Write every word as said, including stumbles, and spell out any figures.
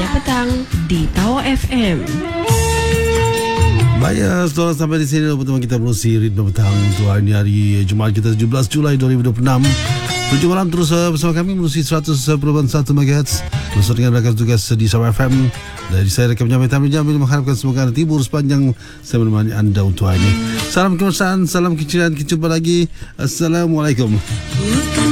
petang di Power F M. Baik, setelah sampai di sini pertemuan kita menerusi Ritme Petang untuk hari ini, hari Jumaat kita tujuh belas Julai dua ribu dua puluh enam. Tujuh malam terus bersama kami menerusi seratus perpuluhan satu megahertz bersama dengan rakan tugas di Power F M. Dari saya Rekam Jamil Tamil Jamil mengharapkan semoga anda tibur sepanjang saya menemani anda untuk hari ini. Salam kemesraan, salam kecilan, kita jumpa lagi. Assalamualaikum.